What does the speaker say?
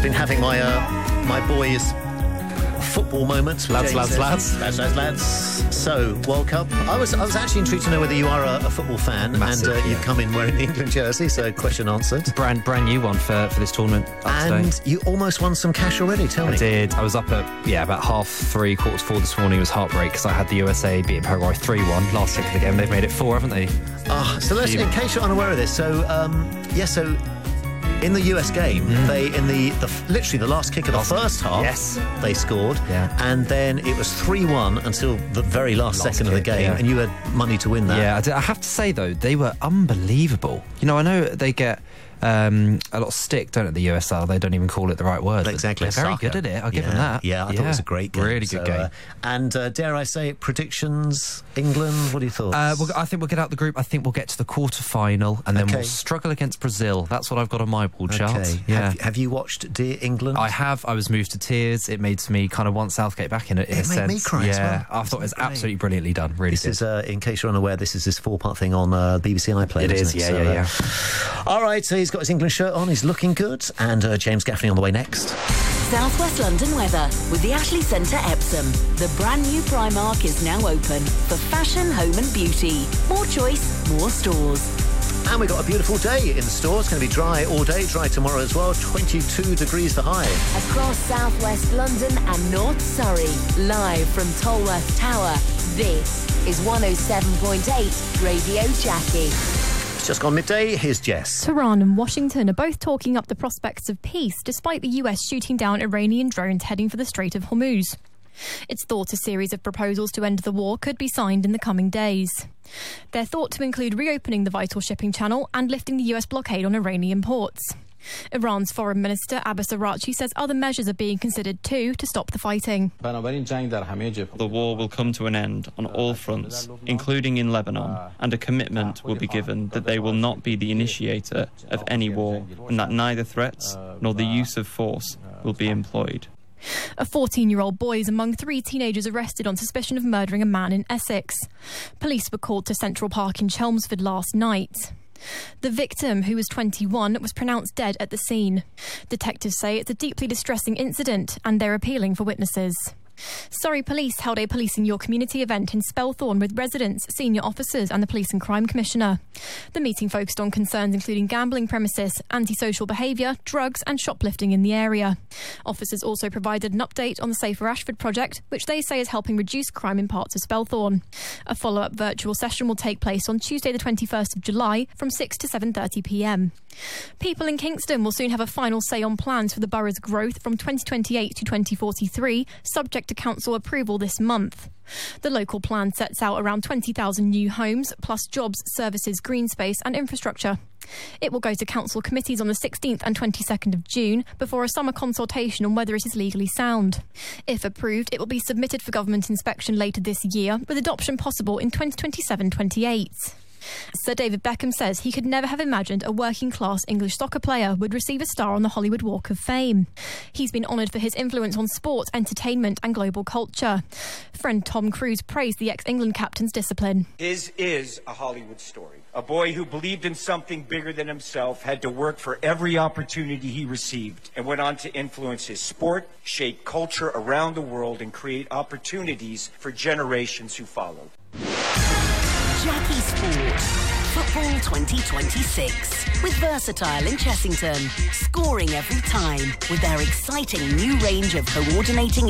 been having my boys' football moments. Lads. So, World Cup. I was actually intrigued to know whether you are a football fan. Massive, and you've come in wearing the England jersey, so question answered. Brand new one for this tournament. And you almost won some cash already, tell me. I did. I was up at, about 3:30, 4:15 this morning. It was heartbreak because I had the USA beating Paraguay 3-1 last kick of the game. They've made it 4, haven't they? So let's, in case you're unaware of this, so in the US game, they literally the last kick of the first half, they scored, and then it was 3-1 until the very last second of the game, and you had money to win that. Yeah, I have to say though, they were unbelievable. I know they get a lot of stick, don't it? The USL, they don't even call it the right word. Exactly, they're very good at it. I'll give them that. Yeah, I thought it was a great game. Really good game. And dare I say it, predictions, England, what are your thoughts? I think we'll get out the group. I think we'll get to the quarter-final, and then we'll struggle against Brazil. That's what I've got on my ball chart. Okay. Yeah. Have you watched Dear England? I have. I was moved to tears. It made me kind of want Southgate back in a sense. It made me cry as well. I thought it was absolutely brilliantly done. Really this good. Is, in case you're unaware, this is this 4-part thing on BBC iPlayer. It is, yeah. All right, so he's got his England shirt on. He's looking good. And James Gaffney on the way next. South West London weather with the Ashley Centre Epsom. The brand new Primark is now open for fashion, home and beauty. More choice, more stores. And we've got a beautiful day in the store. It's going to be dry all day, dry tomorrow as well. 22 degrees the high. Across South West London and North Surrey. Live from Tolworth Tower. This is 107.8 Radio Jackie. It's just gone midday. Here's Jess. Tehran and Washington are both talking up the prospects of peace, despite the US shooting down Iranian drones heading for the Strait of Hormuz. It's thought a series of proposals to end the war could be signed in the coming days. They're thought to include reopening the vital shipping channel and lifting the US blockade on Iranian ports. Iran's Foreign Minister Abbas Araghchi says other measures are being considered too to stop the fighting. The war will come to an end on all fronts, including in Lebanon, and a commitment will be given that they will not be the initiator of any war, and that neither threats nor the use of force will be employed. A 14-year-old boy is among 3 teenagers arrested on suspicion of murdering a man in Essex. Police were called to Central Park in Chelmsford last night. The victim, who was 21, was pronounced dead at the scene. Detectives say it's a deeply distressing incident and they're appealing for witnesses. Surrey Police held a Police in Your Community event in Spelthorne with residents, senior officers and the Police and Crime Commissioner. The meeting focused on concerns including gambling premises, antisocial behaviour, drugs and shoplifting in the area. Officers also provided an update on the Safer Ashford project, which they say is helping reduce crime in parts of Spelthorne. A follow-up virtual session will take place on Tuesday the 21st of July from 6 to 7:30pm. People in Kingston will soon have a final say on plans for the borough's growth from 2028 to 2043, subject to council approval this month. The local plan sets out around 20,000 new homes, plus jobs, services, green space and infrastructure. It will go to council committees on the 16th and 22nd of June before a summer consultation on whether it is legally sound. If approved, it will be submitted for government inspection later this year, with adoption possible in 2027-28. Sir David Beckham says he could never have imagined a working-class English soccer player would receive a star on the Hollywood Walk of Fame. He's been honoured for his influence on sport, entertainment and global culture. Friend Tom Cruise praised the ex-England captain's discipline. His is a Hollywood story. A boy who believed in something bigger than himself, had to work for every opportunity he received, and went on to influence his sport, shape culture around the world, and create opportunities for generations who followed. Jackie Sport. Football 2026. With Versatile in Chessington. Scoring every time with their exciting new range of coordinating